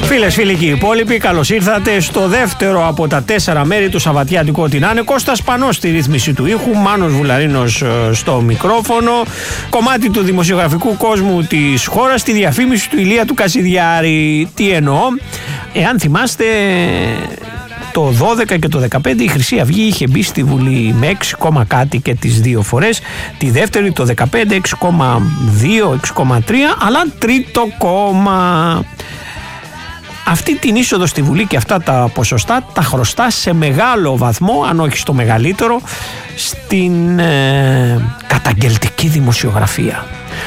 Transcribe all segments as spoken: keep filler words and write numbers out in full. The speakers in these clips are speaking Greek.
Φίλες, φίλοι και οι υπόλοιποι, καλώς ήρθατε στο δεύτερο από τα τέσσερα μέρη του Σαββατιάτικου Ό,τι να είναι. Κώστας Πανός στη ρύθμιση του ήχου, Μάνος Βουλαρίνος στο μικρόφωνο. Κομμάτι του δημοσιογραφικού κόσμου της χώρας, τη διαφήμιση του Ηλία του Κασιδιάρη. Τι εννοώ? Εάν θυμάστε, το δώδεκα και το δεκαπέντε η Χρυσή Αυγή είχε μπει στη Βουλή με έξι, κάτι και τις δύο φορές. Τη δεύτερη το δεκαπέντε έξι κόμμα δύο, έξι κόμμα τρία, αλλά τρίτο κόμμα. Αυτή την είσοδο στη Βουλή και αυτά τα ποσοστά τα χρωστά σε μεγάλο βαθμό, αν όχι στο μεγαλύτερο, στην ε, καταγγελτική δημοσιογραφία.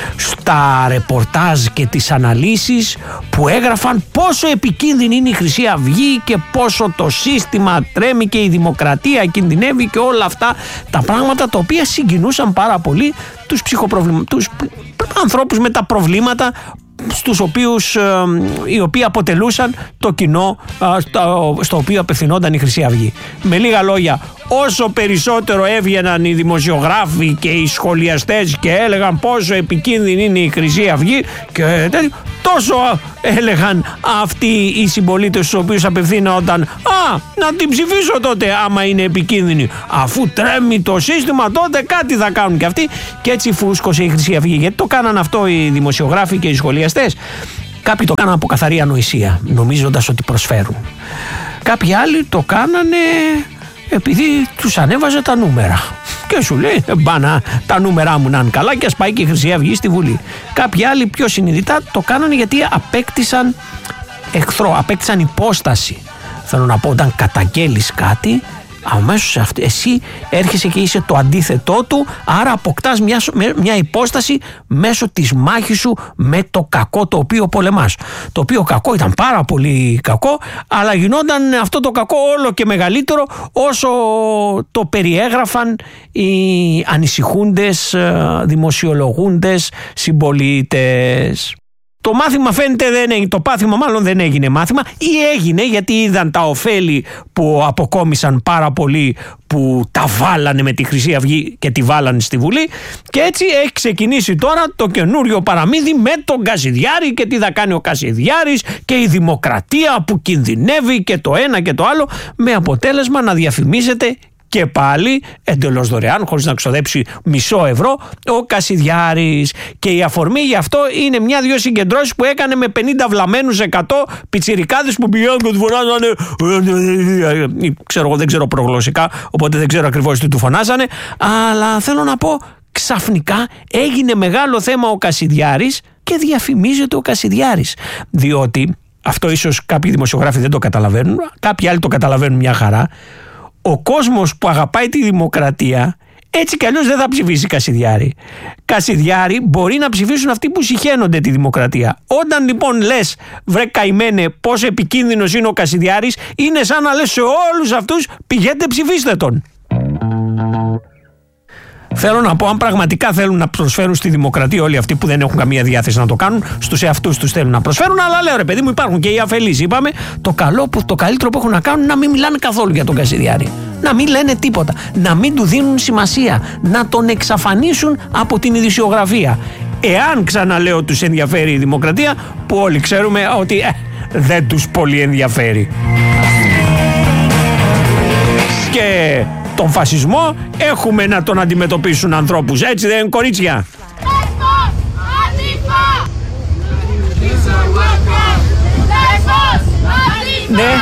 Στα ρεπορτάζ και τις αναλύσεις που έγραφαν πόσο επικίνδυνη είναι η Χρυσή Αυγή και πόσο το σύστημα τρέμει και η δημοκρατία κινδυνεύει και όλα αυτά τα πράγματα τα οποία συγκινούσαν πάρα πολύ τους, ψυχοπροβλημα... τους ανθρώπους με τα προβλήματα στους οποίους, ε, οι οποίοι αποτελούσαν το κοινό ε, στο, στο οποίο απευθυνόταν η Χρυσή Αυγή. Με λίγα λόγια, όσο περισσότερο έβγαιναν οι δημοσιογράφοι και οι σχολιαστές και έλεγαν πόσο επικίνδυνη είναι η Χρυσή Αυγή και τέτοιο, τόσο έλεγαν αυτοί οι συμπολίτες στους οποίους απευθύνονταν, α, να την ψηφίσω τότε άμα είναι επικίνδυνη, αφού τρέμει το σύστημα τότε κάτι θα κάνουν και αυτοί. Και έτσι φούσκωσε η Χρυσή Αυγή. Γιατί το κάναν αυτό οι δημοσιογράφοι και οι σχολιαστές? Κάποιοι το κάναν από καθαρή ανοησία, νομίζοντας ότι προσφέρουν. Κάποιοι άλλοι το κάνανε επειδή τους ανέβαζε τα νούμερα. Και σου λέει, μπάνα, τα νούμερά μου να είναι καλά και ας πάει και η Χρυσή Αυγή στη Βουλή. Κάποιοι άλλοι πιο συνειδητά το κάνανε γιατί απέκτησαν εχθρό, απέκτησαν υπόσταση. Θέλω να πω, όταν καταγγέλεις κάτι, αμέσως αυτή, εσύ έρχεσαι και είσαι το αντίθετό του, άρα αποκτάς μια, μια υπόσταση μέσω της μάχης σου με το κακό το οποίο πολεμάς. Το οποίο κακό ήταν πάρα πολύ κακό, αλλά γινόταν αυτό το κακό όλο και μεγαλύτερο όσο το περιέγραφαν οι ανησυχούντες, δημοσιολογούντες συμπολίτες. Το μάθημα φαίνεται δεν έγινε, το πάθημα μάλλον δεν έγινε μάθημα, ή έγινε γιατί είδαν τα ωφέλη που αποκόμισαν πάρα πολύ που τα βάλανε με τη Χρυσή Αυγή και τη βάλανε στη Βουλή, και έτσι έχει ξεκινήσει τώρα το καινούριο παραμύθι με τον Κασιδιάρη και τι θα κάνει ο Κασιδιάρης και η δημοκρατία που κινδυνεύει και το ένα και το άλλο, με αποτέλεσμα να διαφημίζεται και πάλι εντελώς δωρεάν, χωρίς να ξοδέψει μισό ευρώ, ο Κασιδιάρης. Και η αφορμή γι' αυτό είναι μια-δυο συγκεντρώσεις που έκανε με πενήντα βλαμμένους, εκατό πιτσιρικάδες που πηγαίνουν και του φωνάζανε. Ξέρω εγώ, δεν ξέρω προγλωσσικά, οπότε δεν ξέρω ακριβώς τι του φωνάζανε. Αλλά θέλω να πω, ξαφνικά έγινε μεγάλο θέμα ο Κασιδιάρης και διαφημίζεται ο Κασιδιάρης. Διότι αυτό ίσως κάποιοι δημοσιογράφοι δεν το καταλαβαίνουν, κάποιοι άλλοι το καταλαβαίνουν μια χαρά. Ο κόσμος που αγαπάει τη δημοκρατία έτσι κι αλλιώς δεν θα ψηφίσει Κασιδιάρη. Κασιδιάρη μπορεί να ψηφίσουν αυτοί που συχαίνονται τη δημοκρατία. Όταν λοιπόν λες, βρε καημένε, πόσο επικίνδυνος είναι ο Κασιδιάρης, είναι σαν να λες σε όλους αυτούς, πηγαίνετε ψηφίστε τον. Θέλω να πω, αν πραγματικά θέλουν να προσφέρουν στη δημοκρατία όλοι αυτοί που δεν έχουν καμία διάθεση να το κάνουν, στους εαυτούς τους θέλουν να προσφέρουν, αλλά λέω ρε παιδί μου, υπάρχουν και οι αφελείς. Είπαμε, το, καλό που, το καλύτερο που έχουν να κάνουν είναι να μην μιλάνε καθόλου για τον Κασιδιάρη. Να μην λένε τίποτα, να μην του δίνουν σημασία, να τον εξαφανίσουν από την ειδησιογραφία. Εάν, ξαναλέω, τους ενδιαφέρει η δημοκρατία, που όλοι ξέρουμε ότι ε, δεν τους πολύ ενδιαφέρει. Και τον φασισμό έχουμε να τον αντιμετωπίσουν ανθρώπους, έτσι δεν είναι, κορίτσια? Ναι.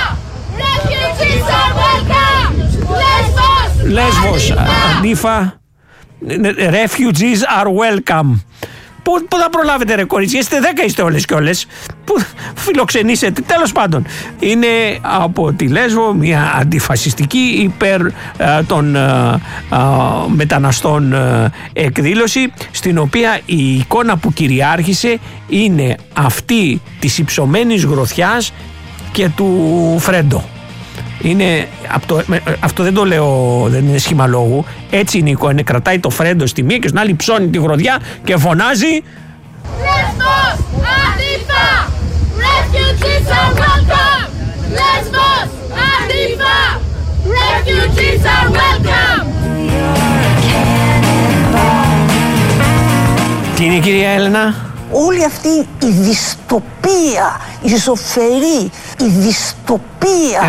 Λέσβος, Αντίφα, refugees are welcome. Πού, πού θα προλάβετε ρε κορίτσια, είστε δέκα, είστε όλες και όλες. Πού φιλοξενήσετε, τέλος πάντων. Είναι από τη Λέσβο μια αντιφασιστική υπέρ α, των α, α, μεταναστών α, εκδήλωση, στην οποία η εικόνα που κυριάρχησε είναι αυτή της υψωμένης γροθιάς και του Φρέντο. Είναι, αυτό, αυτό δεν το λέω, δεν είναι σχήμα λόγου. Έτσι είναι η εικόνα. Κρατάει το Φρέντο στη μία και στην άλλη ψώνει τη γροδιά και φωνάζει Λέσβος, Αντίφα! Refugees are welcome! Λέσβος, Αντίφα! Refugees are welcome! Τι είναι, κυρία Έλενα? όλη αυτή η δυστοπία, η ζωφερή, η δυστοπία.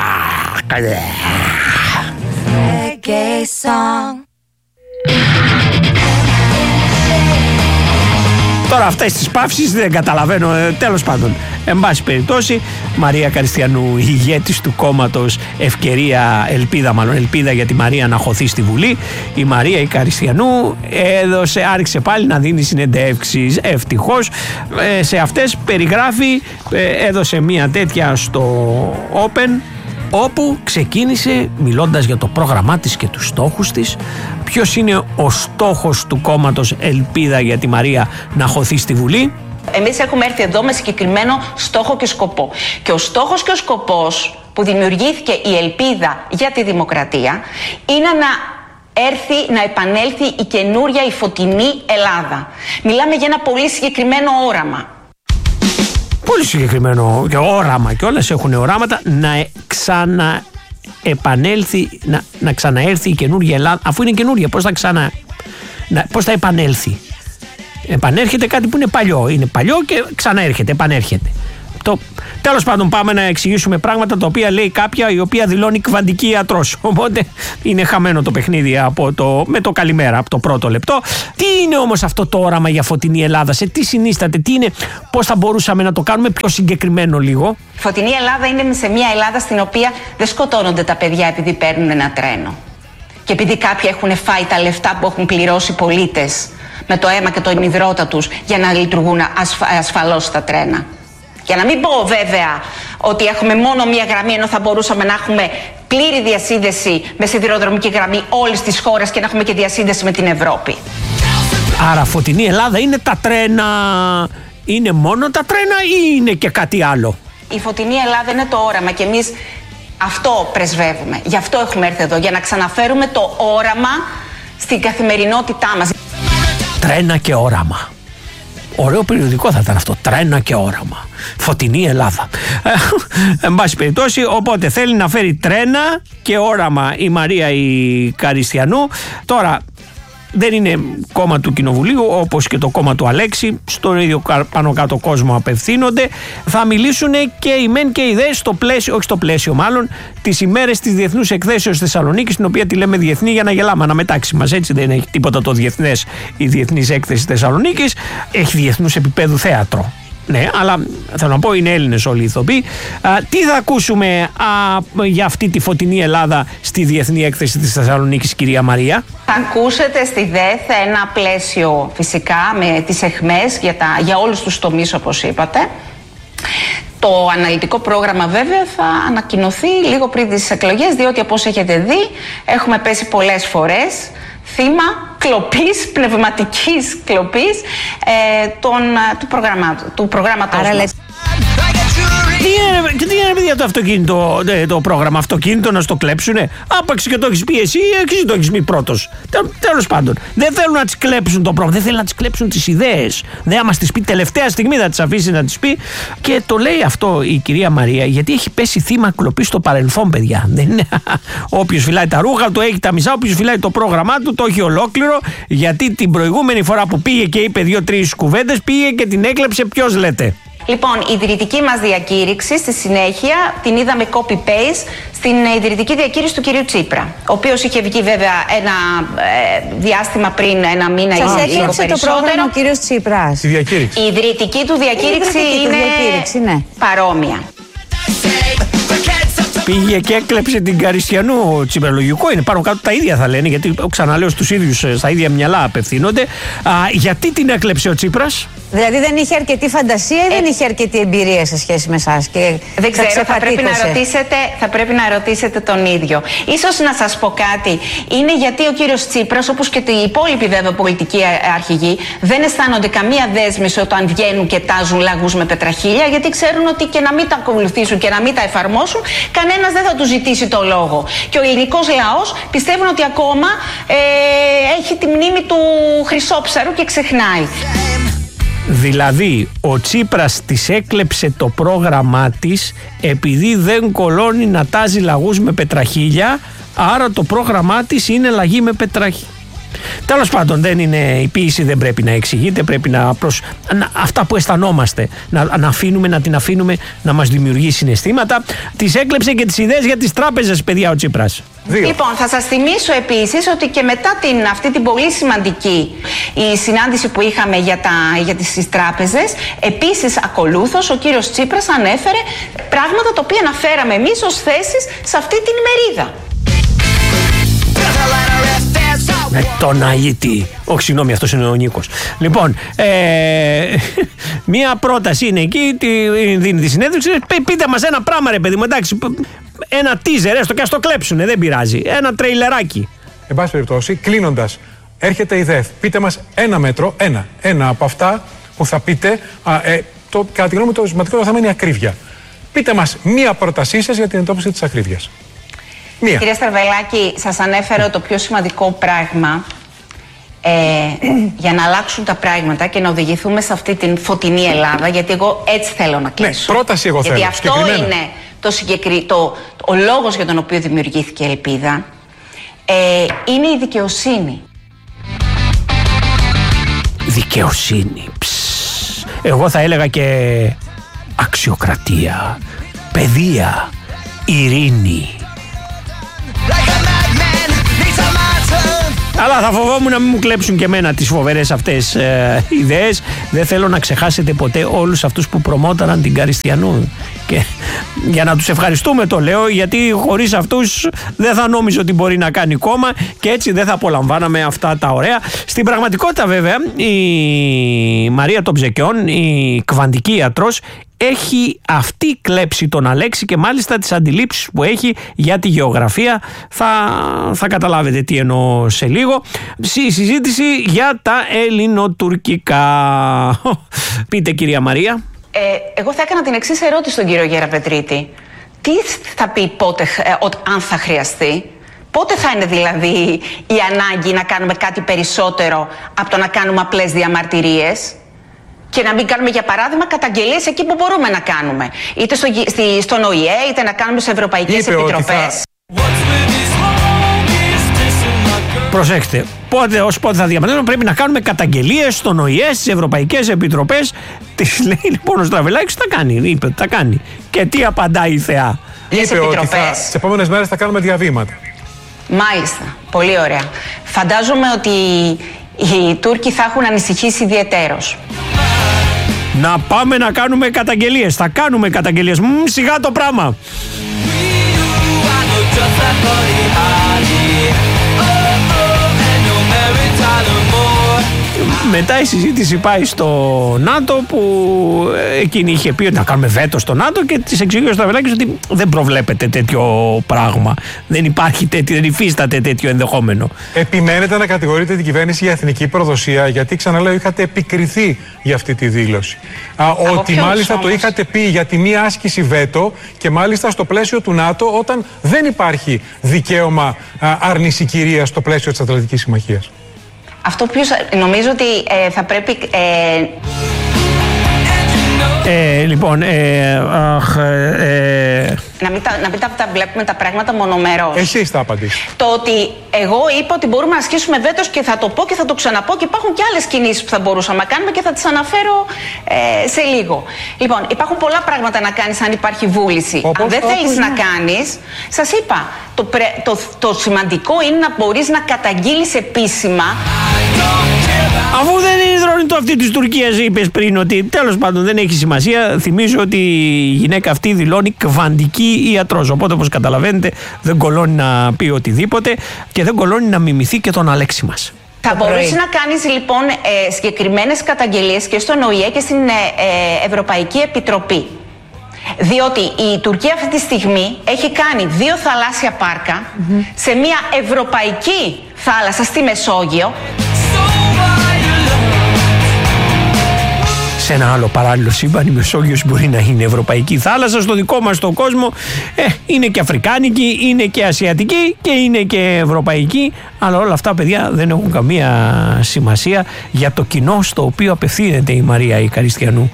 Τώρα αυτές τις παύσεις δεν καταλαβαίνω, ε, τέλος πάντων. Εν πάση περιπτώσει, Μαρία Καριστιανού, ηγέτης του κόμματος Ευκαιρία, Ελπίδα μάλλον, Ελπίδα για τη Μαρία να χωθεί στη Βουλή. Η Μαρία η Καριστιανού έδωσε, άρχισε πάλι να δίνει συνεντεύξεις, ευτυχώς. Ε, σε αυτές περιγράφει, ε, έδωσε μια τέτοια στο Open, όπου ξεκίνησε μιλώντας για το πρόγραμμά της και τους στόχους της. Ποιος είναι ο στόχος του κόμματος Ελπίδα για τη Μαρία να χωθεί στη Βουλή? Εμείς έχουμε έρθει εδώ με συγκεκριμένο στόχο και σκοπό. Και ο στόχος και ο σκοπός που δημιουργήθηκε η Ελπίδα για τη Δημοκρατία είναι να έρθει, να επανέλθει η καινούρια, η φωτεινή Ελλάδα. Μιλάμε για ένα πολύ συγκεκριμένο όραμα. Πολύ συγκεκριμένο και όραμα, και όλες έχουν οράματα να ξαναεπανέλθει, να, να ξαναέρθει η καινούργια Ελλάδα. Αφού είναι καινούργια, πώς θα ξανα, να, πώς θα επανέλθει? Επανέρχεται κάτι που είναι παλιό. Είναι παλιό και ξαναέρχεται, επανέρχεται. Το, τέλος πάντων, πάμε να εξηγήσουμε πράγματα τα οποία λέει κάποια η οποία δηλώνει κβαντική ιατρός. Οπότε είναι χαμένο το παιχνίδι από το, με το καλημέρα από το πρώτο λεπτό. Τι είναι όμως αυτό το όραμα για φωτεινή Ελλάδα? Σε τι συνίσταται? Τι είναι? Πώς θα μπορούσαμε να το κάνουμε πιο συγκεκριμένο λίγο? Η φωτεινή Ελλάδα είναι σε μια Ελλάδα στην οποία δεν σκοτώνονται τα παιδιά επειδή παίρνουν ένα τρένο. Και επειδή κάποιοι έχουν φάει τα λεφτά που έχουν πληρώσει πολίτες με το αίμα και το ημιδρώτα τους για να λειτουργούν ασφα, ασφαλώς τα τρένα. Για να μην πω βέβαια ότι έχουμε μόνο μία γραμμή, ενώ θα μπορούσαμε να έχουμε πλήρη διασύνδεση με σιδηροδρομική γραμμή όλης της χώρας και να έχουμε και διασύνδεση με την Ευρώπη. Άρα φωτεινή Ελλάδα είναι τα τρένα? Είναι μόνο τα τρένα ή είναι και κάτι άλλο? Η φωτεινή Ελλάδα είναι το όραμα και εμείς αυτό πρεσβεύουμε. Γι' αυτό έχουμε έρθει εδώ, για να ξαναφέρουμε το όραμα στην καθημερινότητά μας. Τρένα και όραμα. Ωραίο περιοδικό θα ήταν αυτό. Τρένα και όραμα. Φωτεινή Ελλάδα. Ε, εν πάση περιπτώσει, οπότε θέλει να φέρει τρένα και όραμα η Μαρία η Καριστιανού. Τώρα, δεν είναι κόμμα του Κοινοβουλίου, όπως και το κόμμα του Αλέξη, στον ίδιο πάνω κάτω κόσμο απευθύνονται. Θα μιλήσουν και οι μεν και οι δε στο πλαίσιο, όχι στο πλαίσιο μάλλον, τις ημέρες της Διεθνούς Εκθέσεως Θεσσαλονίκης, την οποία τη λέμε διεθνή για να γελάμε αναμετάξει μας. Έτσι δεν έχει τίποτα το διεθνές η Διεθνής Έκθεση Θεσσαλονίκης, έχει διεθνούς επίπεδου θέατρο. Ναι, αλλά θέλω να πω είναι Έλληνες όλοι οι ηθοποιοί. Α, τι θα ακούσουμε α, για αυτή τη φωτεινή Ελλάδα στη Διεθνή Έκθεση της Θεσσαλονίκης, κυρία Μαρία? Θα ακούσετε στη ΔΕΘ ένα πλαίσιο φυσικά με τις αιχμές για, τα, για όλους τους τομείς όπως είπατε. Το αναλυτικό πρόγραμμα βέβαια θα ανακοινωθεί λίγο πριν τις εκλογές, διότι όπως έχετε δει έχουμε πέσει πολλές φορές θύμα κλοπής, πνευματικής κλοπής ε, των, του, προγραμμά, του προγράμματος Άρα, μας. Τι είναι, τι είναι παιδιά το αυτοκίνητο, το πρόγραμμα αυτοκίνητο να στο κλέψουνε? Άπαξ και το έχεις πει εσύ, εσύ το έχεις πει πρώτος. Τέλος πάντων, δεν θέλουν να τις κλέψουν το πρόγραμμα, δεν θέλουν να τις κλέψουν τις ιδέες. Δεν άμα τις πει τελευταία στιγμή θα τις αφήσει να τις πει. Και το λέει αυτό η κυρία Μαρία γιατί έχει πέσει θύμα κλοπής στο παρελθόν, παιδιά. Δεν είναι όποιος φυλάει τα ρούχα του έχει τα μισά, όποιος φυλάει το πρόγραμμά του το έχει ολόκληρο. Γιατί την προηγούμενη φορά που πήγε και είπε δύο-τρεις κουβέντες πήγε και την έκλεψε, ποιος λέτε? Λοιπόν, η ιδρυτική μας διακήρυξη στη συνέχεια την είδαμε copy-paste στην ιδρυτική διακήρυξη του κυρίου Τσίπρα, ο οποίος είχε βγει βέβαια ένα ε, διάστημα πριν, ένα μήνα ή λίγο περισσότερο. Σας έκλειψε το πρόγραμμα ο κύριος Τσίπρας. Η διακήρυξη. Η ιδρυτική του διακήρυξη η ιδρυτική είναι του διακήρυξη, ναι. παρόμοια. Πήγε και έκλεψε την Καριστιανού. Τσιμπραλογικό είναι, πάνω κάτω τα ίδια θα λένε, γιατί ξαναλέω στους ίδιους, στα ίδια μυαλά απευθύνονται. Α, γιατί την έκλεψε ο Τσίπρας? Δηλαδή δεν είχε αρκετή φαντασία ή δεν είχε αρκετή εμπειρία σε σχέση με εσάς? Και δεν ξέρω, θα πρέπει, να ρωτήσετε, θα πρέπει να ρωτήσετε τον ίδιο. Ίσως να σας πω κάτι. Είναι γιατί ο κύριος Τσίπρας, όπως και οι υπόλοιποι βέβαια πολιτικοί αρχηγοί, δεν αισθάνονται καμία δέσμευση όταν βγαίνουν και τάζουν λαγούς με πετραχίλια, γιατί ξέρουν ότι και να μην τα ακολουθήσουν και να μην τα εφαρμόσουν, κανένας δεν θα τους ζητήσει το λόγο. Και ο ελληνικός λαός πιστεύουν ότι ακόμα ε, έχει τη μνήμη του Χρυσόψαρου και ξεχνάει. Δηλαδή ο Τσίπρας της έκλεψε το πρόγραμμά της επειδή δεν κολώνει να τάζει λαγούς με πετραχίλια, άρα το πρόγραμμά της είναι λαγή με πετραχίλια. Τέλος πάντων, δεν είναι, η ποίηση δεν πρέπει να εξηγείται, πρέπει να, προς, να αυτά που αισθανόμαστε να, να αφήνουμε, να την αφήνουμε να μας δημιουργεί συναισθήματα. Τις έκλεψε και τις ιδέες για τις τράπεζες, παιδιά, ο Τσίπρας. Δύο. Λοιπόν, θα σας θυμίσω επίσης ότι και μετά την, αυτή την πολύ σημαντική η συνάντηση που είχαμε για, τα, για τις τράπεζες, επίσης ακολούθως ο κύριος Τσίπρας ανέφερε πράγματα τα οποία αναφέραμε εμείς ως θέσεις σε αυτή την ημερίδα. Με τον Αΐτη. Όχι, συγγνώμη, αυτός είναι ο Νίκος. Λοιπόν, ε, μία πρόταση είναι εκεί, τη, δίνει τη συνέντευξη. Πείτε μας ένα πράγμα, ρε παιδί μου, εντάξει. Ένα teaser, έστω και ας το κλέψουνε, δεν πειράζει. Ένα τρέιλεράκι. Εν πάση περιπτώσει, κλείνοντας, έρχεται η ΔΕΘ. Πείτε μας ένα μέτρο, ένα. Ένα από αυτά που θα πείτε. Α, ε, το, κατά τη γνώμη μου, το σημαντικό θέμα είναι η ακρίβεια. Πείτε μας μία πρότασή σας για την εντόπιση της ακρίβειας. Μία. Κύριε Στραβελάκη, σας ανέφερα το πιο σημαντικό πράγμα ε, για να αλλάξουν τα πράγματα και να οδηγηθούμε σε αυτή την φωτεινή Ελλάδα, γιατί εγώ έτσι θέλω να κλείσω. Ναι, πρόταση εγώ γιατί θέλω. Γιατί αυτό είναι το συγκεκρι... το... ο λόγος για τον οποίο δημιουργήθηκε η Ελπίδα. Ε, είναι η δικαιοσύνη. Δικαιοσύνη. Ψ. Εγώ θα έλεγα και αξιοκρατία, παιδεία, ειρήνη. Αλλά θα φοβόμουν να μην μου κλέψουν και εμένα τις φοβερές αυτές ε, ιδέες. Δεν θέλω να ξεχάσετε ποτέ όλους αυτούς που προμόταραν την Καριστιανού. Και για να τους ευχαριστούμε το λέω, γιατί χωρίς αυτούς δεν θα νόμιζω ότι μπορεί να κάνει κόμμα και έτσι δεν θα απολαμβάναμε αυτά τα ωραία. Στην πραγματικότητα βέβαια η Μαρία των Ψεκιών, η κβαντική ιατρός, έχει αυτή κλέψει τον Αλέξη και μάλιστα τις αντιλήψεις που έχει για τη γεωγραφία θα, θα καταλάβετε τι εννοώ σε λίγο. Συζήτηση για τα ελληνοτουρκικά. Πείτε, κυρία Μαρία. Ε, εγώ θα έκανα την εξής ερώτηση στον κύριο Γεραπετρίτη. Τι θα πει πότε, ε, ο, αν θα χρειαστεί? Πότε θα είναι δηλαδή η ανάγκη να κάνουμε κάτι περισσότερο από το να κάνουμε απλές διαμαρτυρίες? Και να μην κάνουμε, για παράδειγμα, καταγγελίες εκεί που μπορούμε να κάνουμε. Είτε στο, στη, στον Ο Η Ε, είτε να κάνουμε σε ευρωπαϊκές επιτροπές. Θα... Προσέξτε, πότε ως πότε θα διαμαρτυρούμε, πρέπει να κάνουμε καταγγελίες στον Ο Η Ε, στις ευρωπαϊκές επιτροπές. Της λέει λοιπόν ο Στραβελάκης, θα κάνει, είπε, θα κάνει. Και τι απαντάει η θεά? Είπε ότι θα, τις επόμενες μέρες θα κάνουμε διαβήματα. Μάλιστα, πολύ ωραία. Φαντάζομαι ότι οι Τούρκοι θα έχουν ανησυχήσει ιδιαιτέρως. Να πάμε να κάνουμε καταγγελίες. Θα κάνουμε καταγγελίες. Μ, σιγά το πράγμα. Μετά η συζήτηση πάει στο ΝΑΤΟ, που εκείνη είχε πει ότι να κάνουμε βέτο στο ΝΑΤΟ και της εξηγεί ο Στραβελάκης ότι δεν προβλέπεται τέτοιο πράγμα. Δεν υπάρχει τέτοιο, δεν υφίσταται τέτοιο ενδεχόμενο. Επιμένετε να κατηγορείτε την κυβέρνηση για εθνική προδοσία, γιατί ξαναλέω είχατε επικριθεί για αυτή τη δήλωση. Α, ότι μάλιστα όμως το είχατε πει για τη μία άσκηση βέτο και μάλιστα στο πλαίσιο του ΝΑΤΟ, όταν δεν υπάρχει δικαίωμα άρνηση κυρίας στο πλαίσιο της Ατλαντικής Συμμαχίας. Αυτό που νομίζω ότι ε, θα πρέπει... Ε... Ε, λοιπόν, ε, αχ, ε, να μην, τα, να μην τα, τα βλέπουμε τα πράγματα μονομερώς. Εσείς θα απαντήσετε. Το ότι εγώ είπα ότι μπορούμε να ασκήσουμε βέτος και θα το πω και θα το ξαναπώ και υπάρχουν και άλλες κινήσεις που θα μπορούσαμε να κάνουμε και θα τις αναφέρω ε, σε λίγο. Λοιπόν, υπάρχουν πολλά πράγματα να κάνεις αν υπάρχει βούληση. Όπως, αν δεν όπως, θέλεις όπως, να κάνεις, σας είπα, το, πρε, το, το σημαντικό είναι να μπορείς να καταγγείλεις επίσημα. Αφού δεν είναι υδρόνητο αυτή της Τουρκίας, είπες πριν ότι τέλος πάντων δεν έχει σημασία. Θυμίζω ότι η γυναίκα αυτή δηλώνει κβαντική ιατρός. Οπότε, όπως καταλαβαίνετε, δεν κολώνει να πει οτιδήποτε και δεν κολώνει να μιμηθεί και τον Αλέξη μας. Θα μπορείς να κάνεις λοιπόν ε, συγκεκριμένες καταγγελίες και στον Ο Η Ε και στην ε, ε, Ευρωπαϊκή Επιτροπή. Διότι η Τουρκία αυτή τη στιγμή έχει κάνει δύο θαλάσσια πάρκα mm-hmm. σε μια ευρωπαϊκή θάλασσα στη Μεσόγειο. Σε ένα άλλο παράλληλο σύμπαν η Μεσόγειος μπορεί να είναι ευρωπαϊκή θάλασσα. Στο δικό μας τον κόσμο ε, είναι και αφρικάνικη, είναι και ασιατική και είναι και ευρωπαϊκή. Αλλά όλα αυτά, παιδιά, δεν έχουν καμία σημασία για το κοινό στο οποίο απευθύνεται η Μαρία η Καριστιανού,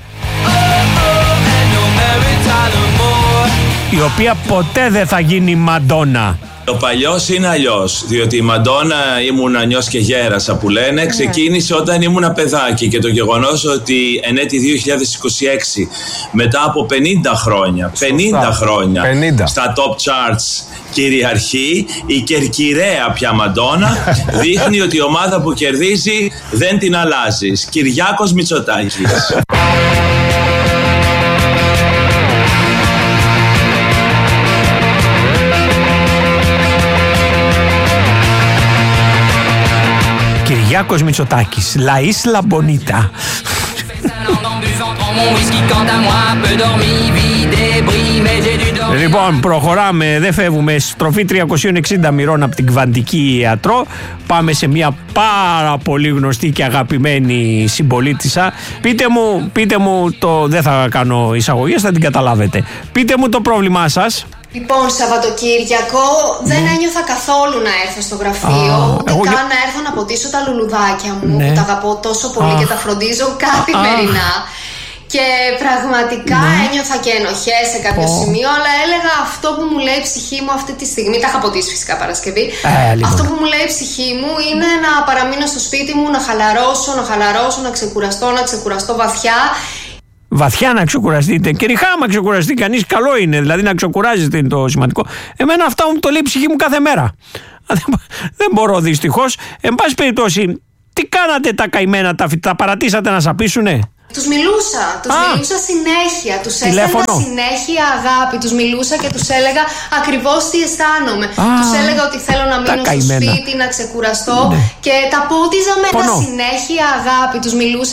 η οποία ποτέ δεν θα γίνει Μαντόνα. Το παλιός είναι αλλιώς, διότι η Μαντόνα ήμουν νιός και γέρασα που λένε, ξεκίνησε όταν ήμουν παιδάκι και το γεγονός ότι εν έτη δύο χιλιάδες είκοσι έξι μετά από πενήντα χρόνια, πενήντα χρόνια πενήντα στα top charts κυριαρχεί η κερκυραία πια Μαντόνα, δείχνει ότι η ομάδα που κερδίζει δεν την αλλάζεις. Κυριάκος Μητσοτάκης. Κυριάκος Μητσοτάκης, La Isla Bonita. Λοιπόν, προχωράμε, δεν φεύγουμε. Στροφή τριακόσια εξήντα μοιρών από την Κβαντική Ιατρό. Πάμε σε μια πάρα πολύ γνωστή και αγαπημένη συμπολίτισσα. Πείτε μου, πείτε μου το, δεν θα κάνω εισαγωγές, θα την καταλάβετε. Πείτε μου το πρόβλημά σας. Λοιπόν, Σαββατοκύριακο δεν mm. ένιωθα καθόλου να έρθω στο γραφείο, ah, ούτε καν και... να έρθω να ποτίσω τα λουλουδάκια μου, ναι. που τα αγαπώ τόσο πολύ ah. και τα φροντίζω καθημερινά. Ah. Και πραγματικά ναι. ένιωθα και ενοχές σε κάποιο oh. σημείο, αλλά έλεγα αυτό που μου λέει η ψυχή μου αυτή τη στιγμή. Τα είχα ποτίσει φυσικά Παρασκευή. Ε, λοιπόν. Αυτό που μου λέει η ψυχή μου είναι να παραμείνω στο σπίτι μου, να χαλαρώσω, να χαλαρώσω, να ξεκουραστώ, να ξεκουραστώ βαθιά. Βαθιά να ξεκουραστείτε. Και ριχά, άμα ξεκουραστεί κανείς, καλό είναι. Δηλαδή να ξεκουράζεται είναι το σημαντικό. Εμένα αυτά μου το λέει η ψυχή μου κάθε μέρα. Δεν μπορώ δυστυχώς. Εν πάση περιπτώσει, τι κάνατε τα καημένα, τα, τα παρατήσατε να σαπίσουνε? Τους μιλούσα, τους Α, μιλούσα συνέχεια, τους έστελνα συνέχεια αγάπη, τους μιλούσα και τους έλεγα ακριβώς τι αισθάνομαι. Α, τους έλεγα ότι θέλω να μείνω στο σπίτι, να ξεκουραστώ, ναι. και τα πότιζα με τα συνέχεια αγάπη, τους μιλούσα